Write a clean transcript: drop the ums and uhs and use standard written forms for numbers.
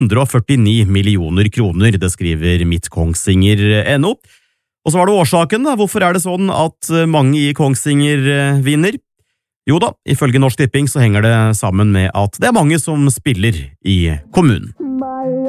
849 millioner kroner, det skriver mittkongsvinger.no. Og så var det årsaken da, hvorfor er det sånn at mange i Kongsvinger vinner? Jo da, ifølge Norsk Tipping så henger det sammen med at det er mange som spiller i kommunen.